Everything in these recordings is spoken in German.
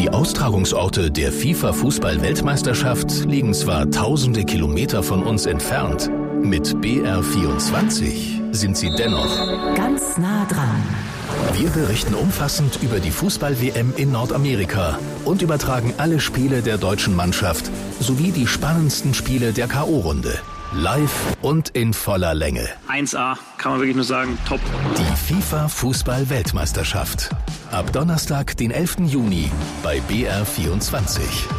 Die Austragungsorte der FIFA-Fußball-Weltmeisterschaft liegen zwar tausende Kilometer von uns entfernt, mit BR24 sind sie dennoch ganz nah dran. Wir berichten umfassend über die Fußball-WM in Nordamerika und übertragen alle Spiele der deutschen Mannschaft sowie die spannendsten Spiele der K.O.-Runde. Live und in voller Länge. 1A, kann man wirklich nur sagen, top. Die FIFA-Fußball-Weltmeisterschaft. Ab Donnerstag, den 11. Juni bei BR24.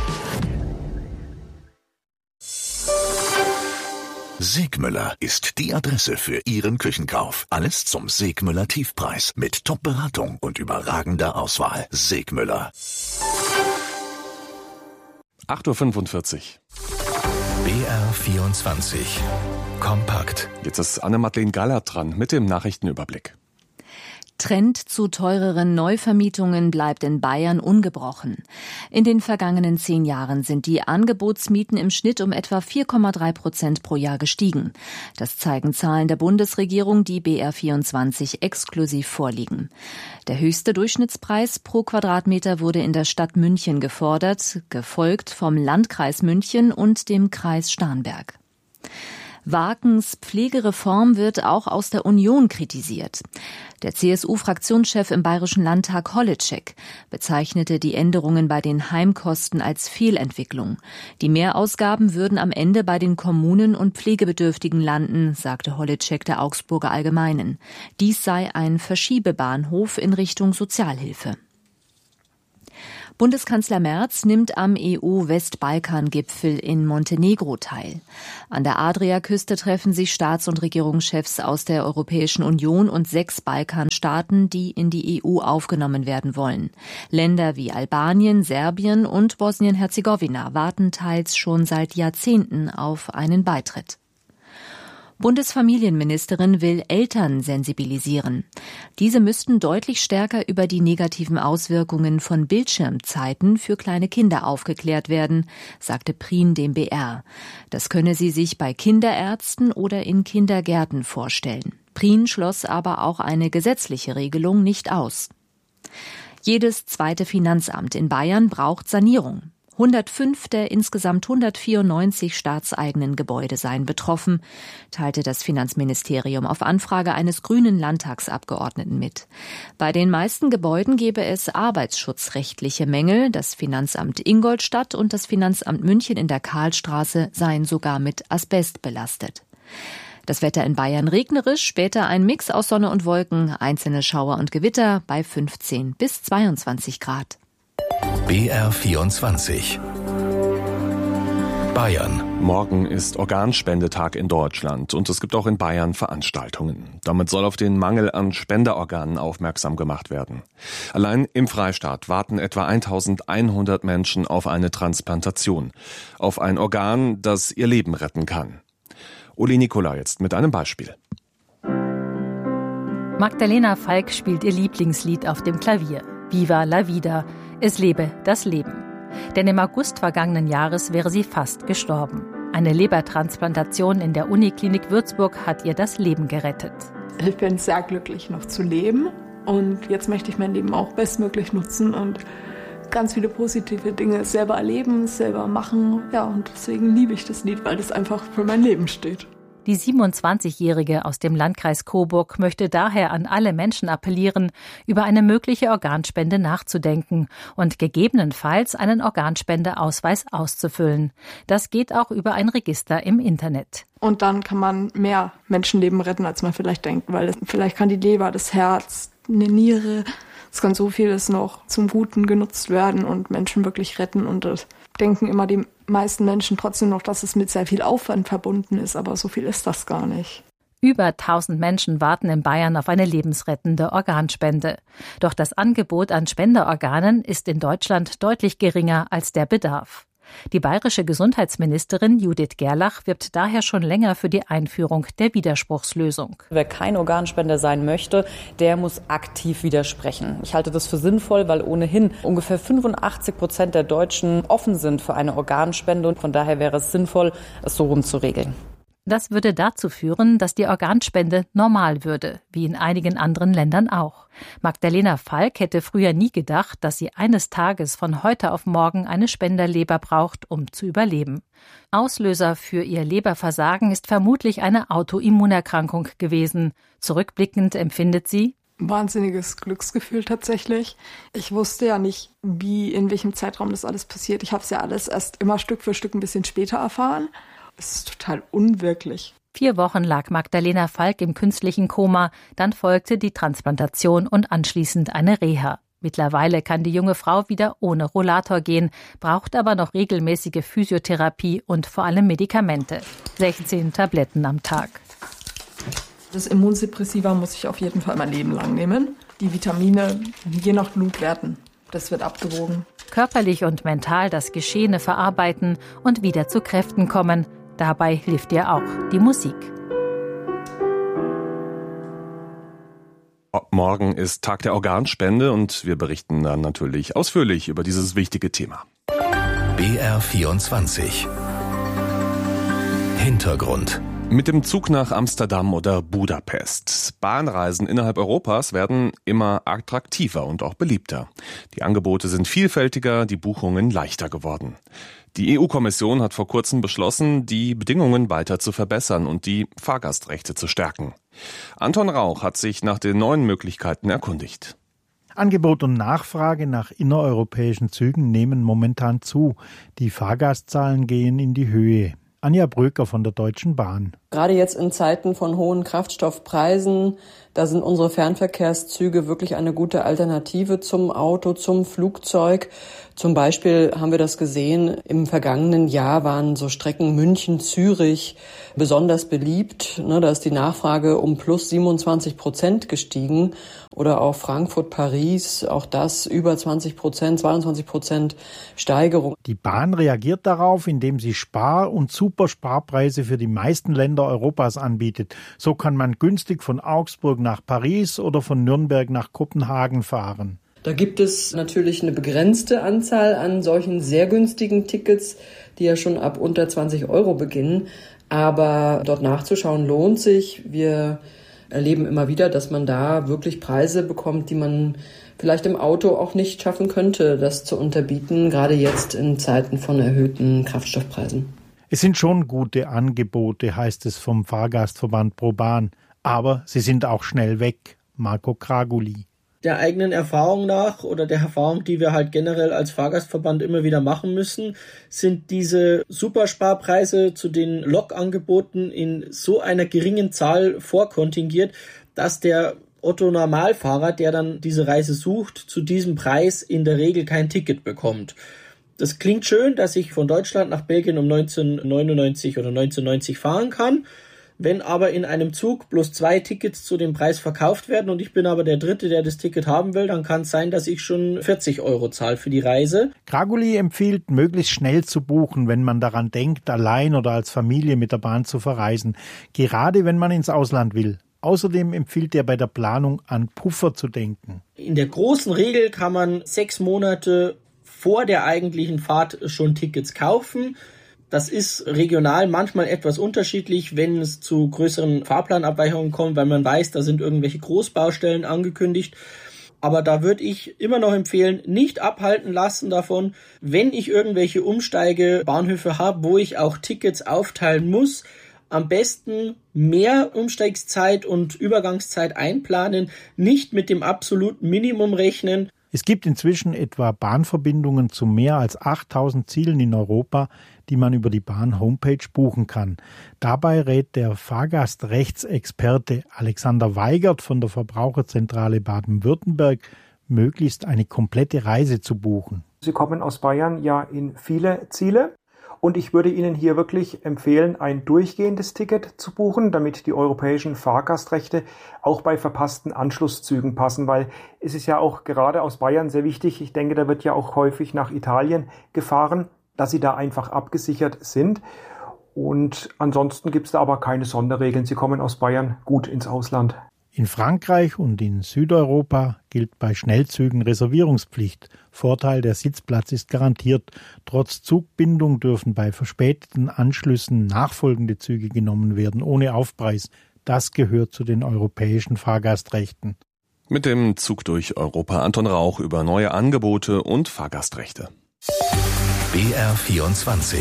Segmüller ist die Adresse für Ihren Küchenkauf. Alles zum Segmüller Tiefpreis mit Top-Beratung und überragender Auswahl. Segmüller. 8:45 Uhr. BR24. Kompakt. Jetzt ist Anne-Madeleine Gallert dran mit dem Nachrichtenüberblick. Trend zu teureren Neuvermietungen bleibt in Bayern ungebrochen. In den vergangenen 10 Jahren sind die Angebotsmieten im Schnitt um etwa 4,3% pro Jahr gestiegen. Das zeigen Zahlen der Bundesregierung, die BR24 exklusiv vorliegen. Der höchste Durchschnittspreis pro Quadratmeter wurde in der Stadt München gefordert, gefolgt vom Landkreis München und dem Kreis Starnberg. Wakens Pflegereform wird auch aus der Union kritisiert. Der CSU-Fraktionschef im Bayerischen Landtag Holitschek bezeichnete die Änderungen bei den Heimkosten als Fehlentwicklung. Die Mehrausgaben würden am Ende bei den Kommunen und Pflegebedürftigen landen, sagte Holitschek der Augsburger Allgemeinen. Dies sei ein Verschiebebahnhof in Richtung Sozialhilfe. Bundeskanzler Merz nimmt am EU-Westbalkan-Gipfel in Montenegro teil. An der Adriaküste treffen sich Staats- und Regierungschefs aus der Europäischen Union und 6 Balkanstaaten, die in die EU aufgenommen werden wollen. Länder wie Albanien, Serbien und Bosnien-Herzegowina warten teils schon seit Jahrzehnten auf einen Beitritt. Bundesfamilienministerin will Eltern sensibilisieren. Diese müssten deutlich stärker über die negativen Auswirkungen von Bildschirmzeiten für kleine Kinder aufgeklärt werden, sagte Prien dem BR. Das könne sie sich bei Kinderärzten oder in Kindergärten vorstellen. Prien schloss aber auch eine gesetzliche Regelung nicht aus. Jedes zweite Finanzamt in Bayern braucht Sanierung. 105 der insgesamt 194 staatseigenen Gebäude seien betroffen, teilte das Finanzministerium auf Anfrage eines grünen Landtagsabgeordneten mit. Bei den meisten Gebäuden gebe es arbeitsschutzrechtliche Mängel. Das Finanzamt Ingolstadt und das Finanzamt München in der Karlstraße seien sogar mit Asbest belastet. Das Wetter in Bayern regnerisch, später ein Mix aus Sonne und Wolken, einzelne Schauer und Gewitter bei 15 bis 22 Grad. BR24. Bayern. Morgen ist Organspendetag in Deutschland und es gibt auch in Bayern Veranstaltungen. Damit soll auf den Mangel an Spenderorganen aufmerksam gemacht werden. Allein im Freistaat warten etwa 1100 Menschen auf eine Transplantation, auf ein Organ, das ihr Leben retten kann. Uli Nikola jetzt mit einem Beispiel. Magdalena Falk spielt ihr Lieblingslied auf dem Klavier. Viva la vida. Es lebe das Leben. Denn im August vergangenen Jahres wäre sie fast gestorben. Eine Lebertransplantation in der Uniklinik Würzburg hat ihr das Leben gerettet. Ich bin sehr glücklich, noch zu leben. Und jetzt möchte ich mein Leben auch bestmöglich nutzen und ganz viele positive Dinge selber erleben, selber machen. Ja, und deswegen liebe ich das Lied, weil das einfach für mein Leben steht. Die 27-Jährige aus dem Landkreis Coburg möchte daher an alle Menschen appellieren, über eine mögliche Organspende nachzudenken und gegebenenfalls einen Organspendeausweis auszufüllen. Das geht auch über ein Register im Internet. Und dann kann man mehr Menschenleben retten, als man vielleicht denkt, weil vielleicht kann die Leber, das Herz, eine Niere, es kann so vieles noch zum Guten genutzt werden und Menschen wirklich retten. Und das denken immer die meisten Menschen trotzdem noch, dass es mit sehr viel Aufwand verbunden ist, aber so viel ist das gar nicht. Über 1000 Menschen warten in Bayern auf eine lebensrettende Organspende. Doch das Angebot an Spenderorganen ist in Deutschland deutlich geringer als der Bedarf. Die bayerische Gesundheitsministerin Judith Gerlach wirbt daher schon länger für die Einführung der Widerspruchslösung. Wer kein Organspender sein möchte, der muss aktiv widersprechen. Ich halte das für sinnvoll, weil ohnehin ungefähr 85% der Deutschen offen sind für eine Organspende und von daher wäre es sinnvoll, es so rum zu regeln. Das würde dazu führen, dass die Organspende normal würde, wie in einigen anderen Ländern auch. Magdalena Falk hätte früher nie gedacht, dass sie eines Tages von heute auf morgen eine Spenderleber braucht, um zu überleben. Auslöser für ihr Leberversagen ist vermutlich eine Autoimmunerkrankung gewesen. Zurückblickend empfindet sie: Wahnsinniges Glücksgefühl tatsächlich. Ich wusste ja nicht, in welchem Zeitraum das alles passiert. Ich habe es ja alles erst immer Stück für Stück ein bisschen später erfahren. Es ist total unwirklich. 4 Wochen lag Magdalena Falk im künstlichen Koma, dann folgte die Transplantation und anschließend eine Reha. Mittlerweile kann die junge Frau wieder ohne Rollator gehen, braucht aber noch regelmäßige Physiotherapie und vor allem Medikamente. 16 Tabletten am Tag. Das Immunsuppressiva muss ich auf jeden Fall mein Leben lang nehmen. Die Vitamine je nach Blutwerten. Das wird abgewogen. Körperlich und mental das Geschehene verarbeiten und wieder zu Kräften kommen. Dabei hilft ihr auch die Musik. Morgen ist Tag der Organspende und wir berichten dann natürlich ausführlich über dieses wichtige Thema. BR24 Hintergrund. Mit dem Zug nach Amsterdam oder Budapest. Bahnreisen innerhalb Europas werden immer attraktiver und auch beliebter. Die Angebote sind vielfältiger, die Buchungen leichter geworden. Die EU-Kommission hat vor kurzem beschlossen, die Bedingungen weiter zu verbessern und die Fahrgastrechte zu stärken. Anton Rauch hat sich nach den neuen Möglichkeiten erkundigt. Angebot und Nachfrage nach innereuropäischen Zügen nehmen momentan zu. Die Fahrgastzahlen gehen in die Höhe. Anja Bröker von der Deutschen Bahn. Gerade jetzt in Zeiten von hohen Kraftstoffpreisen, da sind unsere Fernverkehrszüge wirklich eine gute Alternative zum Auto, zum Flugzeug. Zum Beispiel haben wir das gesehen, im vergangenen Jahr waren so Strecken München-Zürich besonders beliebt. Da ist die Nachfrage um plus 27% gestiegen. Oder auch Frankfurt-Paris, auch das über 20%, 22% Steigerung. Die Bahn reagiert darauf, indem sie Spar- und Supersparpreise für die meisten Länder Europas anbietet. So kann man günstig von Augsburg nach Paris oder von Nürnberg nach Kopenhagen fahren. Da gibt es natürlich eine begrenzte Anzahl an solchen sehr günstigen Tickets, die ja schon ab unter 20 € beginnen. Aber dort nachzuschauen lohnt sich. Wir erleben immer wieder, dass man da wirklich Preise bekommt, die man vielleicht im Auto auch nicht schaffen könnte, das zu unterbieten, gerade jetzt in Zeiten von erhöhten Kraftstoffpreisen. Es sind schon gute Angebote, heißt es vom Fahrgastverband ProBahn. Aber sie sind auch schnell weg. Marco Kraguli. Der eigenen Erfahrung nach oder der Erfahrung, die wir halt generell als Fahrgastverband immer wieder machen müssen, sind diese Supersparpreise zu den Lokangeboten in so einer geringen Zahl vorkontingiert, dass der Otto-Normalfahrer, der dann diese Reise sucht, zu diesem Preis in der Regel kein Ticket bekommt. Das klingt schön, dass ich von Deutschland nach Belgien um 1999 oder 1990 fahren kann. Wenn aber in einem Zug bloß 2 Tickets zu dem Preis verkauft werden und ich bin aber der Dritte, der das Ticket haben will, dann kann es sein, dass ich schon 40 € zahle für die Reise. Kraguli empfiehlt, möglichst schnell zu buchen, wenn man daran denkt, allein oder als Familie mit der Bahn zu verreisen. Gerade wenn man ins Ausland will. Außerdem empfiehlt er bei der Planung an Puffer zu denken. In der großen Regel kann man 6 Monate vor der eigentlichen Fahrt schon Tickets kaufen. Das ist regional manchmal etwas unterschiedlich, wenn es zu größeren Fahrplanabweichungen kommt, weil man weiß, da sind irgendwelche Großbaustellen angekündigt. Aber da würde ich immer noch empfehlen, nicht abhalten lassen davon, wenn ich irgendwelche Umsteigebahnhöfe habe, wo ich auch Tickets aufteilen muss, am besten mehr Umsteigszeit und Übergangszeit einplanen, nicht mit dem absoluten Minimum rechnen. Es gibt inzwischen etwa Bahnverbindungen zu mehr als 8000 Zielen in Europa, die man über die Bahn-Homepage buchen kann. Dabei rät der Fahrgastrechtsexperte Alexander Weigert von der Verbraucherzentrale Baden-Württemberg, möglichst eine komplette Reise zu buchen. Sie kommen aus Bayern ja in viele Ziele. Und ich würde Ihnen hier wirklich empfehlen, ein durchgehendes Ticket zu buchen, damit die europäischen Fahrgastrechte auch bei verpassten Anschlusszügen passen, weil es ist ja auch gerade aus Bayern sehr wichtig, ich denke, da wird ja auch häufig nach Italien gefahren, dass Sie da einfach abgesichert sind. Und ansonsten gibt es da aber keine Sonderregeln. Sie kommen aus Bayern gut ins Ausland. In Frankreich und in Südeuropa gilt bei Schnellzügen Reservierungspflicht. Vorteil, der Sitzplatz ist garantiert. Trotz Zugbindung dürfen bei verspäteten Anschlüssen nachfolgende Züge genommen werden, ohne Aufpreis. Das gehört zu den europäischen Fahrgastrechten. Mit dem Zug durch Europa Anton Rauch über neue Angebote und Fahrgastrechte. BR24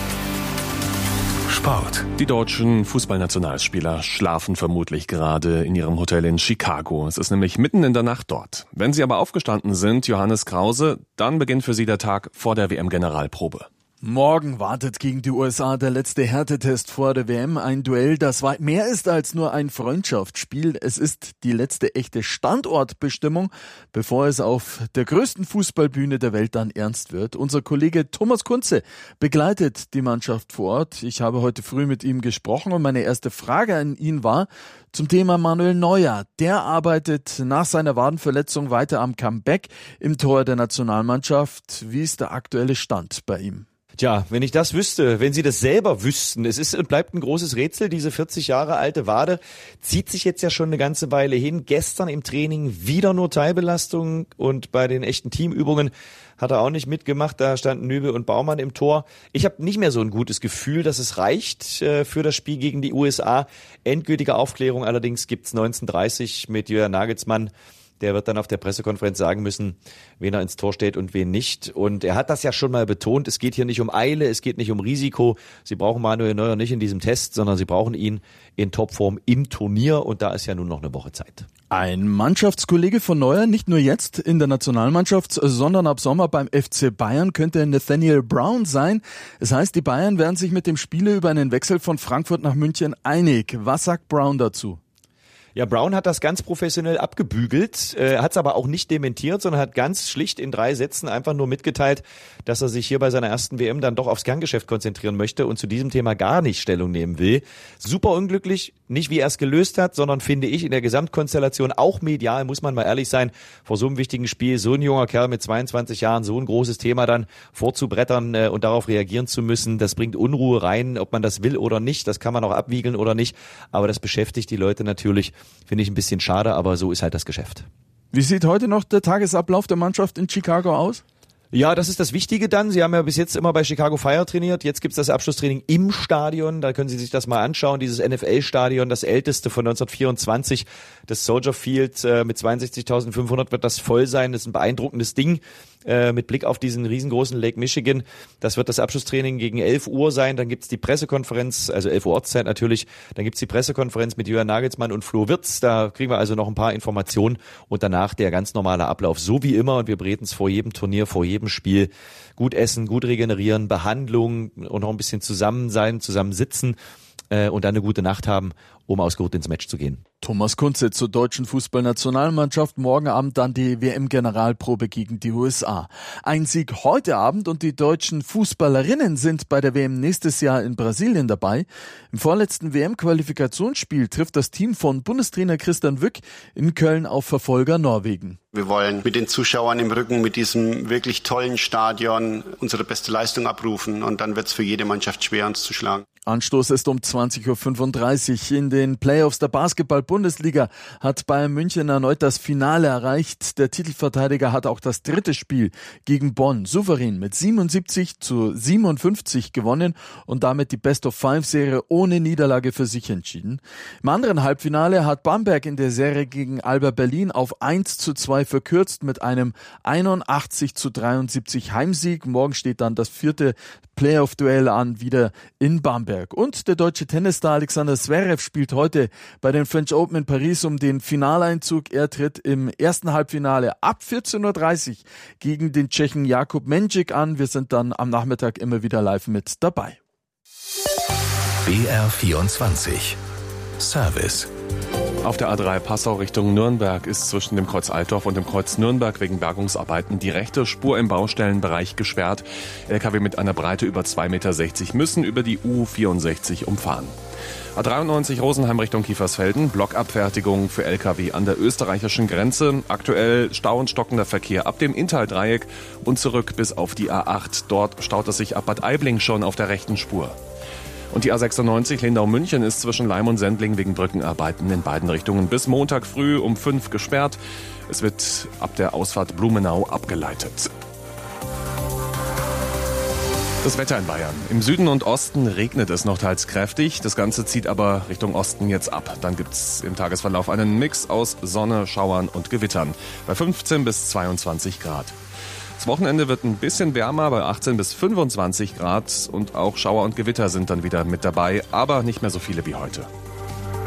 Sport. Die deutschen Fußballnationalspieler schlafen vermutlich gerade in ihrem Hotel in Chicago. Es ist nämlich mitten in der Nacht dort. Wenn sie aber aufgestanden sind, Johannes Krause, dann beginnt für sie der Tag vor der WM-Generalprobe. Morgen wartet gegen die USA der letzte Härtetest vor der WM. Ein Duell, das weit mehr ist als nur ein Freundschaftsspiel. Es ist die letzte echte Standortbestimmung, bevor es auf der größten Fußballbühne der Welt dann ernst wird. Unser Kollege Thomas Kunze begleitet die Mannschaft vor Ort. Ich habe heute früh mit ihm gesprochen und meine erste Frage an ihn war zum Thema Manuel Neuer. Der arbeitet nach seiner Wadenverletzung weiter am Comeback im Tor der Nationalmannschaft. Wie ist der aktuelle Stand bei ihm? Tja, wenn ich das wüsste, wenn Sie das selber wüssten, es ist und bleibt ein großes Rätsel, diese 40 Jahre alte Wade zieht sich jetzt ja schon eine ganze Weile hin. Gestern im Training wieder nur Teilbelastung und bei den echten Teamübungen hat er auch nicht mitgemacht, da standen Nübel und Baumann im Tor. Ich habe nicht mehr so ein gutes Gefühl, dass es reicht für das Spiel gegen die USA. Endgültige Aufklärung allerdings gibt's 19:30 mit Julian Nagelsmann. Der wird dann auf der Pressekonferenz sagen müssen, wen er ins Tor steht und wen nicht. Und er hat das ja schon mal betont, es geht hier nicht um Eile, es geht nicht um Risiko. Sie brauchen Manuel Neuer nicht in diesem Test, sondern sie brauchen ihn in Topform im Turnier. Und da ist ja nun noch eine Woche Zeit. Ein Mannschaftskollege von Neuer, nicht nur jetzt in der Nationalmannschaft, sondern ab Sommer beim FC Bayern, könnte Nathaniel Brown sein. Das heißt, die Bayern werden sich mit dem Spieler über einen Wechsel von Frankfurt nach München einig. Was sagt Brown dazu? Ja, Brown hat das ganz professionell abgebügelt, hat es aber auch nicht dementiert, sondern hat ganz schlicht in 3 Sätzen einfach nur mitgeteilt, dass er sich hier bei seiner ersten WM dann doch aufs Kerngeschäft konzentrieren möchte und zu diesem Thema gar nicht Stellung nehmen will. Super unglücklich, nicht wie er es gelöst hat, sondern finde ich in der Gesamtkonstellation auch medial, muss man mal ehrlich sein, vor so einem wichtigen Spiel so ein junger Kerl mit 22 Jahren so ein großes Thema dann vorzubrettern und darauf reagieren zu müssen, das bringt Unruhe rein, ob man das will oder nicht, das kann man auch abwiegeln oder nicht, aber das beschäftigt die Leute natürlich. Finde ich ein bisschen schade, aber so ist halt das Geschäft. Wie sieht heute noch der Tagesablauf der Mannschaft in Chicago aus? Ja, das ist das Wichtige dann. Sie haben ja bis jetzt immer bei Chicago Fire trainiert. Jetzt gibt's das Abschlusstraining im Stadion. Da können Sie sich das mal anschauen. Dieses NFL-Stadion, das älteste von 1924, das Soldier Field mit 62.500 wird das voll sein. Das ist ein beeindruckendes Ding mit Blick auf diesen riesengroßen Lake Michigan. Das wird das Abschlusstraining gegen 11 Uhr sein. Dann gibt's die Pressekonferenz, also 11 Uhr Ortszeit natürlich. Dann gibt's die Pressekonferenz mit Julian Nagelsmann und Flo Wirtz. Da kriegen wir also noch ein paar Informationen und danach der ganz normale Ablauf. So wie immer und wir bereden es vor jedem Turnier, vor jedem Spiel. Gut essen, gut regenerieren, Behandlung und noch ein bisschen zusammen sein, zusammen sitzen und dann eine gute Nacht haben, um ausgeruht ins Match zu gehen. Thomas Kunze zur deutschen Fußballnationalmannschaft. Morgen Abend dann die WM-Generalprobe gegen die USA. Ein Sieg heute Abend und die deutschen Fußballerinnen sind bei der WM nächstes Jahr in Brasilien dabei. Im vorletzten WM-Qualifikationsspiel trifft das Team von Bundestrainer Christian Wück in Köln auf Verfolger Norwegen. Wir wollen mit den Zuschauern im Rücken, mit diesem wirklich tollen Stadion unsere beste Leistung abrufen und dann wird es für jede Mannschaft schwer, uns zu schlagen. Anstoß ist um 20.35 Uhr. In den Playoffs der Basketball-Bundesliga hat Bayern München erneut das Finale erreicht. Der Titelverteidiger hat auch das dritte Spiel gegen Bonn souverän mit 77-57 gewonnen und damit die Best-of-5-Serie ohne Niederlage für sich entschieden. Im anderen Halbfinale hat Bamberg in der Serie gegen Alba Berlin auf 1:2 verkürzt mit einem 81:73 Heimsieg. Morgen steht dann das 4. Playoff-Duell an, wieder in Bamberg. Und der deutsche Tennisstar Alexander Zverev spielt heute bei den French Open in Paris um den Finaleinzug. Er tritt im ersten Halbfinale ab 14:30 Uhr gegen den Tschechen Jakub Mendžić an. Wir sind dann am Nachmittag immer wieder live mit dabei. BR24 Service. Auf der A3 Passau Richtung Nürnberg ist zwischen dem Kreuz Altdorf und dem Kreuz Nürnberg wegen Bergungsarbeiten die rechte Spur im Baustellenbereich gesperrt. LKW mit einer Breite über 2,60 Meter müssen über die U64 umfahren. A93 Rosenheim Richtung Kiefersfelden, Blockabfertigung für LKW an der österreichischen Grenze. Aktuell Stau und stockender Verkehr ab dem Inntal-Dreieck und zurück bis auf die A8. Dort staut es sich ab Bad Aibling schon auf der rechten Spur. Und die A96 Lindau-München ist zwischen Leim und Sendling wegen Brückenarbeiten in beiden Richtungen bis Montag früh um 5 gesperrt. Es wird ab der Ausfahrt Blumenau abgeleitet. Das Wetter in Bayern. Im Süden und Osten regnet es noch teils kräftig. Das Ganze zieht aber Richtung Osten jetzt ab. Dann gibt's im Tagesverlauf einen Mix aus Sonne, Schauern und Gewittern bei 15 bis 22 Grad. Das Wochenende wird ein bisschen wärmer bei 18 bis 25 Grad und auch Schauer und Gewitter sind dann wieder mit dabei, aber nicht mehr so viele wie heute.